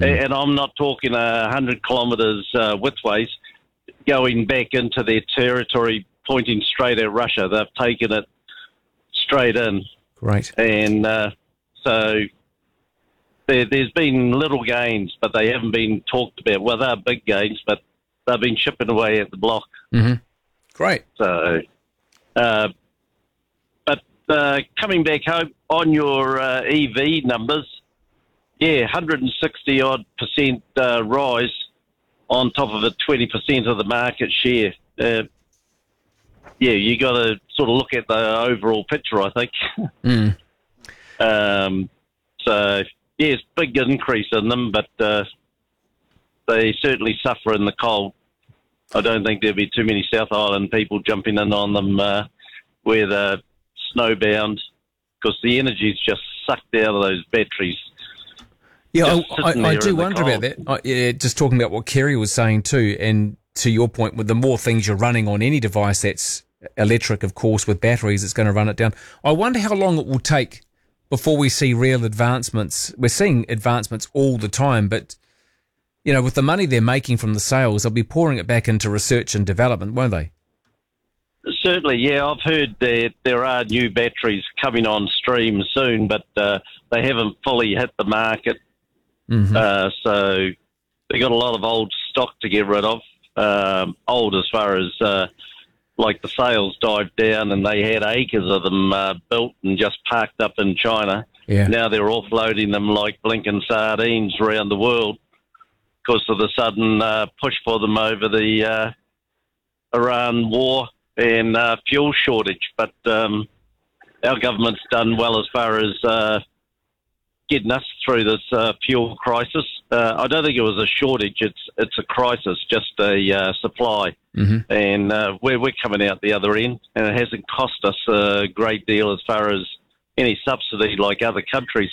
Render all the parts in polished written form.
And I'm not talking 100 kilometres widthways, going back into their territory, pointing straight at Russia. They've taken it straight in. Great. And so there's been little gains, but they haven't been talked about. Well, they're big gains, but they've been chipping away at the block. Mm-hmm. Great. So, coming back home on your EV numbers, 160% rise on top of a 20% of the market share. You got to sort of look at the overall picture, I think. It's big increase in them, but they certainly suffer in the cold. I don't think there'll be too many South Island people jumping in on them where they're snowbound, because the energy's just sucked out of those batteries. Yeah, I do wonder about that. Just talking about what Kerry was saying too, and to your point, with the more things you're running on any device that's electric, of course, with batteries, it's going to run it down. I wonder how long it will take before we see real advancements. We're seeing advancements all the time, but, with the money they're making from the sales, they'll be pouring it back into research and development, won't they? Certainly, yeah. I've heard that there are new batteries coming on stream soon, but they haven't fully hit the market. Mm-hmm. So they got a lot of old stock to get rid of. Old as far as like the sales dived down, and they had acres of them built and just parked up in China. Yeah. Now they're offloading them like blinking sardines around the world because of the sudden push for them over the Iran war and fuel shortage. But our government's done well as far as getting us through this fuel crisis. I don't think it was a shortage. It's a crisis, just a supply. Mm-hmm. And we're coming out the other end, and it hasn't cost us a great deal as far as any subsidy like other countries.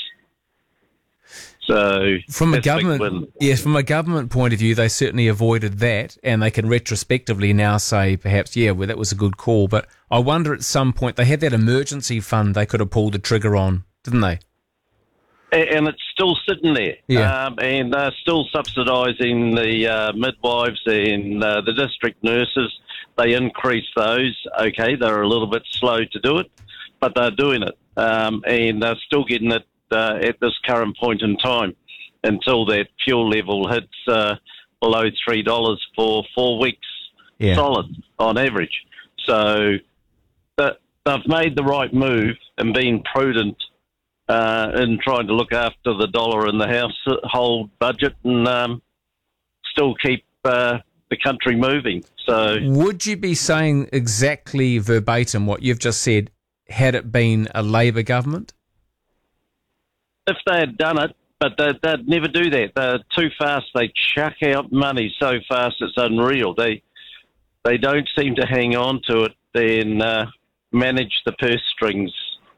So from a government point of view, they certainly avoided that, and they can retrospectively now say perhaps, that was a good call. But I wonder at some point, they had that emergency fund they could have pulled the trigger on, didn't they? And it's still sitting there. Yeah. And they're still subsidising the midwives and the district nurses. They increase those. Okay, they're a little bit slow to do it, but they're doing it. And they're still getting it at this current point in time until that fuel level hits below $3 for 4 weeks solid on average. So they've made the right move and been prudent in trying to look after the dollar and the household budget and still keep the country moving. So, would you be saying exactly verbatim what you've just said had it been a Labor government? If they had done it, but they'd never do that. They're too fast. They chuck out money so fast it's unreal. They don't seem to hang on to it and manage the purse strings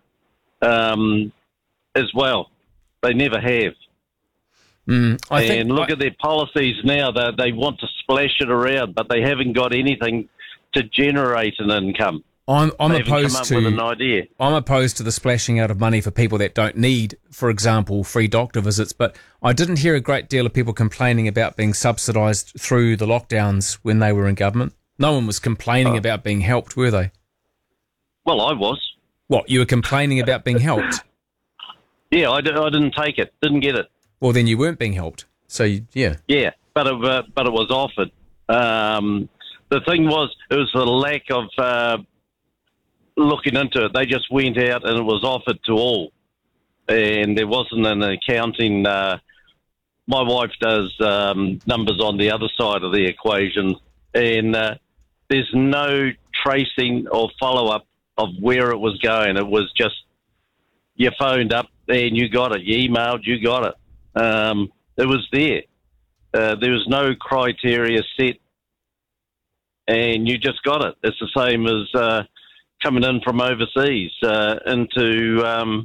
as well. They never have. Look at their policies now. They want to splash it around, but they haven't got anything to generate an income. I'm opposed come up with an idea. I'm opposed to the splashing out of money for people that don't need, for example, free doctor visits. But I didn't hear a great deal of people complaining about being subsidised through the lockdowns when they were in government. No one was complaining about being helped, were they? Well, I was. What, you were complaining about being helped? Yeah, I didn't take it, didn't get it. Well, then you weren't being helped. So, yeah. Yeah, but it was offered. The thing was, it was the lack of looking into it. They just went out and it was offered to all. And there wasn't an accounting. My wife does numbers on the other side of the equation. And there's no tracing or follow-up of where it was going. It was just you phoned up and you got it. You emailed, you got it. It was there. There was no criteria set, and you just got it. It's the same as coming in from overseas into our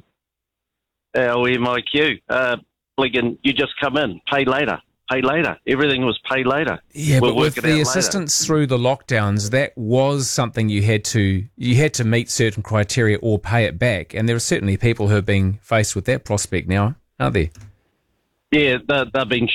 MIQ. You just come in, pay later. Everything was pay later. Yeah, but with the assistance through the lockdowns, that was something you had to meet certain criteria or pay it back. And there are certainly people who are being faced with that prospect now, aren't there? Yeah, they're being